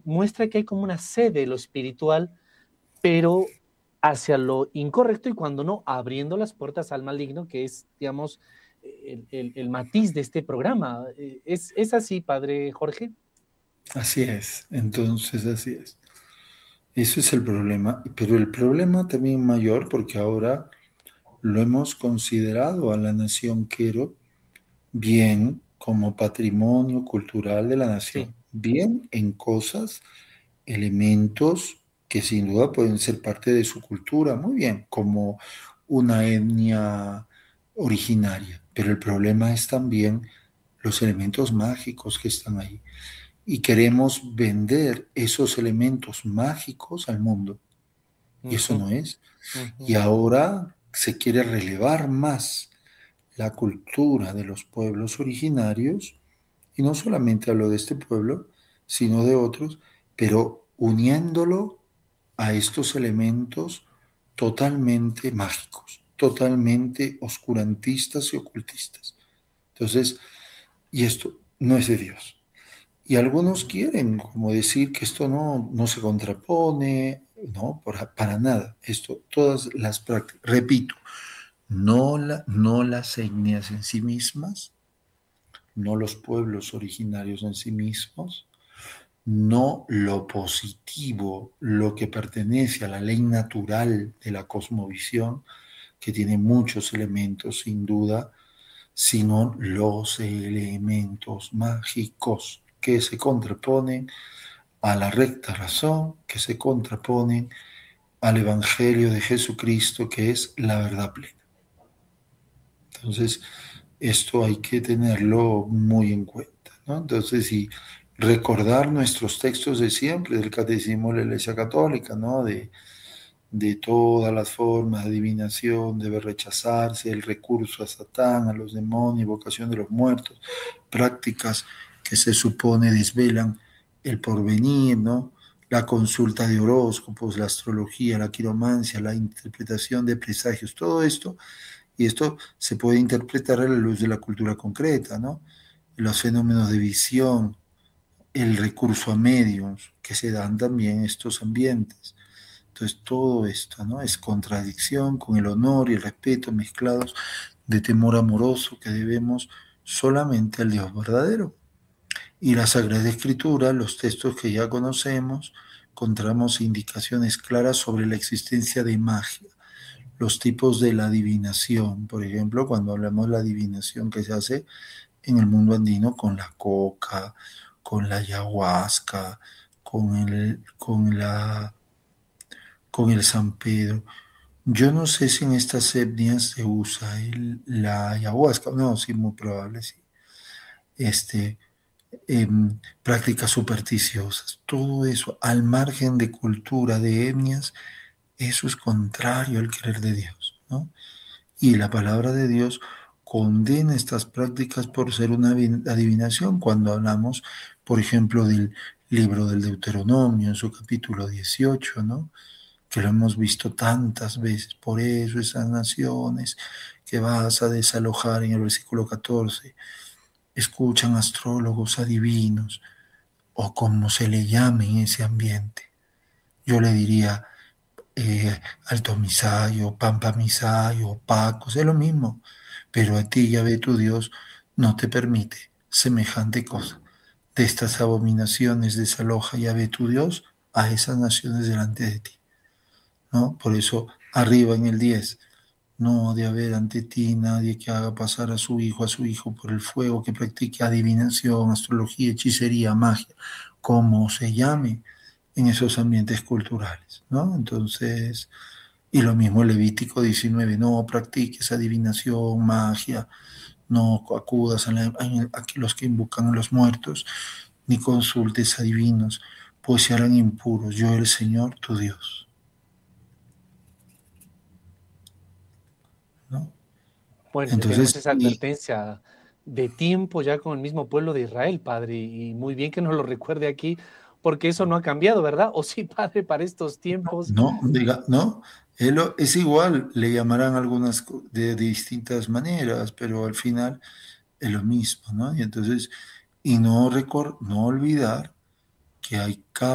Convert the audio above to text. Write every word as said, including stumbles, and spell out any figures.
muestra que hay como una sed de lo espiritual, pero hacia lo incorrecto y cuando no, abriendo las puertas al maligno, que es, digamos, el, el, el matiz de este programa. Eh, ¿Es, es así, padre Jorge? Así es, entonces así es. Eso es el problema, pero el problema también mayor, porque ahora lo hemos considerado a la nación quero bien como patrimonio cultural de la Sí. nación, bien en cosas, elementos que sin duda pueden ser parte de su cultura, muy bien, como una etnia originaria, pero el problema es también los elementos mágicos que están ahí. Y queremos vender esos elementos mágicos al mundo, y eso Ujú, no es. Y ujú. ahora se quiere relevar más la cultura de los pueblos originarios, y no solamente hablo de este pueblo, sino de otros, pero uniéndolo a estos elementos totalmente mágicos, totalmente oscurantistas y ocultistas. Entonces, y esto no es de Dios. Y algunos quieren como decir que esto no, no se contrapone, no, para, para nada. Esto, todas las prácticas, repito, no, la, no las etnias en sí mismas, no los pueblos originarios en sí mismos, no lo positivo, lo que pertenece a la ley natural de la cosmovisión, que tiene muchos elementos sin duda, sino los elementos mágicos que se contraponen a la recta razón, que se contraponen al Evangelio de Jesucristo, que es la verdad plena. Entonces, esto hay que tenerlo muy en cuenta, ¿no? Entonces, y recordar nuestros textos de siempre, del Catecismo de la Iglesia Católica, ¿no? De, de todas las formas de adivinación, debe rechazarse el recurso a Satán, a los demonios, invocación de los muertos, prácticas que se supone desvelan el porvenir, ¿no? La consulta de horóscopos, la astrología, la quiromancia, la interpretación de presagios, todo esto, y esto se puede interpretar a la luz de la cultura concreta, ¿no? Los fenómenos de visión, el recurso a medios que se dan también en estos ambientes. Entonces, todo esto, ¿no? Es contradicción con el honor y el respeto mezclados de temor amoroso que debemos solamente al Dios verdadero. Y la Sagrada Escritura, los textos que ya conocemos, encontramos indicaciones claras sobre la existencia de magia, los tipos de la adivinación. Por ejemplo, cuando hablamos de la adivinación que se hace en el mundo andino con la coca, con la ayahuasca, con el, con la, con el San Pedro. Yo no sé si en estas etnias se usa el- la ayahuasca. No, sí, muy probable, sí. Este, em, prácticas supersticiosas, todo eso al margen de cultura, de etnias, eso es contrario al querer de Dios, ¿no? Y la palabra de Dios condena estas prácticas por ser una adivinación cuando hablamos, por ejemplo, del libro del Deuteronomio en su capítulo dieciocho, ¿no? Que lo hemos visto tantas veces. Por eso esas naciones que vas a desalojar en el versículo catorce escuchan astrólogos, adivinos o como se le llame en ese ambiente. Yo le diría eh, Alto Misayo, Pampa Misayo, Pacos, es lo mismo, pero a ti, Yahvé tu Dios, no te permite semejante cosa. De estas abominaciones desaloja Yahvé tu Dios a esas naciones delante de ti, ¿no? Por eso, arriba en el diez, no ha de haber ante ti nadie que haga pasar a su hijo, a su hijo por el fuego, que practique adivinación, astrología, hechicería, magia, como se llame en esos ambientes culturales, ¿no? Entonces, y lo mismo Levítico diecinueve, no practiques adivinación, magia, no acudas a, la- a los que invocan a los muertos, ni consultes a divinos, pues se harán impuros, yo el Señor tu Dios, ¿no? Bueno, ya tenemos Entonces, esa y advertencia de tiempo ya con el mismo pueblo de Israel, padre, y muy bien que nos lo recuerde aquí, porque eso no ha cambiado, ¿verdad? O sí, padre, para estos tiempos. no, diga, no, él lo- es igual, le llamarán algunas co- de, de distintas maneras, pero al final es lo mismo, ¿no? Y entonces, y no recor- no olvidar que hay